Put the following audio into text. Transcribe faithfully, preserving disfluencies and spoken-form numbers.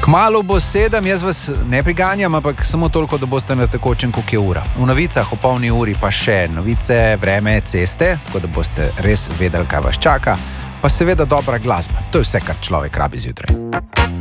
Kmalu bo sedem, jaz vas ne priganjam, ampak samo toliko, da boste na tekočem, koliko je ura. V novicah o polni uri pa še novice, vreme, ceste, tako da boste res vedeli, kaj vas čaka. Pa seveda dobra glasba. To je vse, kar človek rabi zjutraj.